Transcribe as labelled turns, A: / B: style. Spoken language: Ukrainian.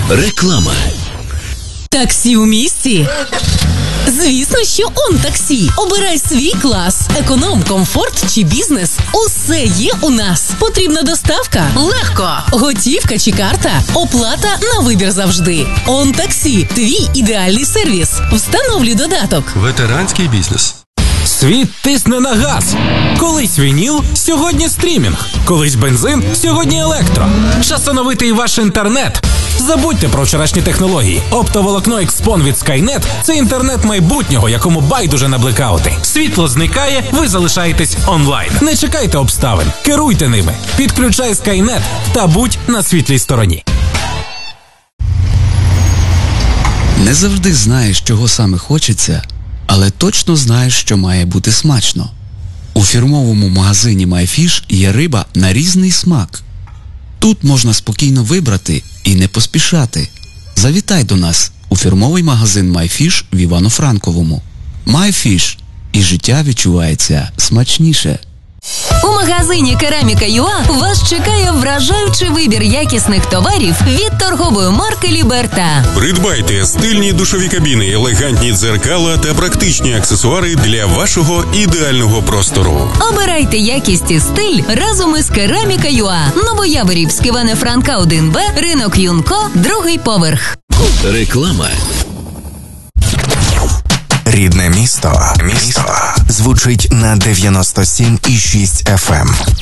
A: Реклама.
B: Таксі у місті? Звісно, що ОнТаксі. Обирай свій клас. Економ, комфорт чи бізнес. Усе є у нас. Потрібна доставка? Легко. Готівка чи карта? Оплата на вибір завжди. ОнТаксі. Твій ідеальний сервіс. Встановлюй додаток.
C: Ветеранський бізнес.
D: Світ тисне на газ. Колись вініл, сьогодні стрімінг. Колись бензин, сьогодні електро. Час оновити ваш інтернет. Забудьте про вчорашні технології. Оптоволокно Xpon від Skynet – це інтернет майбутнього, якому байдуже на блекаути. Світло зникає, ви залишаєтесь онлайн. Не чекайте обставин, керуйте ними. Підключай Skynet та будь на світлій стороні.
A: Не завжди знаєш, чого саме хочеться, але точно знаєш, що має бути смачно. У фірмовому магазині MyFish є риба на різний смак. Тут можна спокійно вибрати і не поспішати. Завітай до нас у фірмовий магазин MyFish в Івано-Франковому. MyFish. І життя відчувається смачніше.
E: У магазині Кераміка.ua вас чекає вражаючий вибір якісних товарів від торгової марки Ліберта.
F: Придбайте стильні душові кабіни, елегантні дзеркала та практичні аксесуари для вашого ідеального простору.
E: Обирайте якість і стиль разом із Кераміка.ua. Новояворівськ, Івана Франка 1Б, ринок Юнко, 2-й поверх.
A: Реклама.
G: Рідне місто звучить на 97,6 FM.